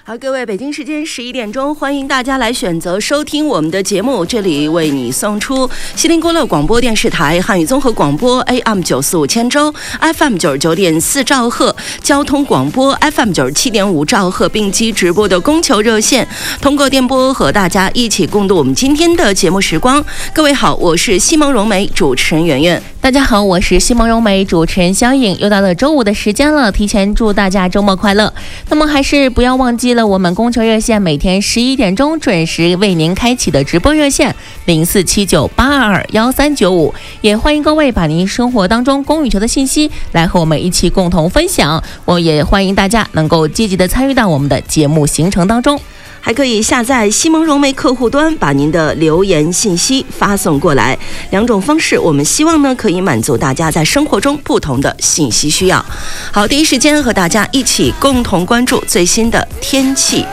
好，各位，北京时间11点钟，欢迎大家来选择收听我们的节目。这里为你送出西林郭勒广播电视台汉语综合广播 AM945千州 FM99.4兆赫，交通广播 FM97.5兆赫并机直播的供求热线，通过电波和大家一起共度我们今天的节目时光。各位好，我是西蒙蓉梅，主持人圆圆。 大家好，我是西蒙蓉梅，主持人肖颖。又到了周五的时间了，提前祝大家周末快乐。那么还是不要忘记了我们供求热线每天11点钟准时为您开启的直播热线0479821395，也欢迎各位把您生活当中供羽球的信息来和我们一起共同分享。我也欢迎大家能够积极的参与到我们的节目行程当中。 还可以下载西蒙蓉梅客户端，把您的留言信息发送过来。两种方式，我们希望呢可以满足大家在生活中不同的信息需要。好，第一时间和大家一起共同关注最新的天气